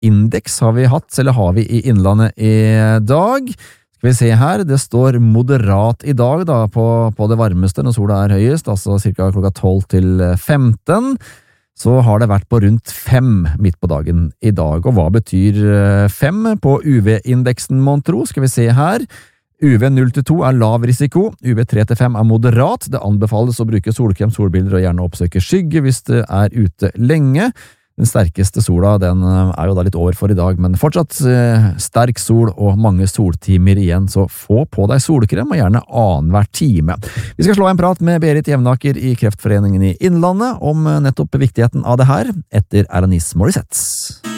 UV-indeks har vi hatt, eller har vi i Innlandet i dag. Skal vi se her, det står moderat i dag da, på det varmeste når sola er høyest, altså cirka klokka 12 til 15. Så har det vært på rundt 5 midt på dagen i dag. Og hva betyr 5 på UV-indeksen, mon tro? Skal vi se her. UV 0-2 er lav risiko, UV 3-5 er moderat. Det anbefales å bruke solkrem, solbriller og gjerne oppsøke skygge hvis det er ute lenge. Den sterkeste sola, den er jo da litt over for i dag, men fortsatt sterk sol og mange soltimer igjen, så få på deg solkrem og gjerne annenhver time. Vi skal slå en prat med Berit Jevnaker i Kreftforeningen i Innlandet om nettopp viktigheten av det her, etter Alanis Morissette.